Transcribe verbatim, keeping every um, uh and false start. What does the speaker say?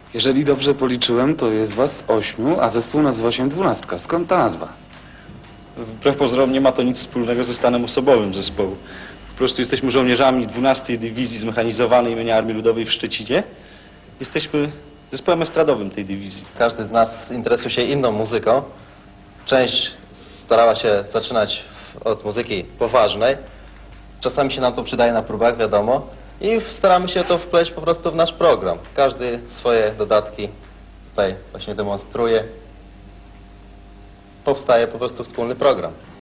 Jeżeli dobrze policzyłem, to jest was ośmiu, a zespół nazywa się Dwunastka. Skąd ta nazwa? Wbrew pozorom nie ma to nic wspólnego ze stanem osobowym zespołu. Po prostu jesteśmy żołnierzami dwunastej Dywizji Zmechanizowanej imienia Armii Ludowej w Szczecinie. Jesteśmy zespołem estradowym tej dywizji. Każdy z nas interesuje się inną muzyką. Część starała się zaczynać od muzyki poważnej. Czasami się nam to przydaje na próbach, wiadomo. I staramy się to wpleść po prostu w nasz program. Każdy swoje dodatki tutaj właśnie demonstruje. Powstaje po prostu wspólny program.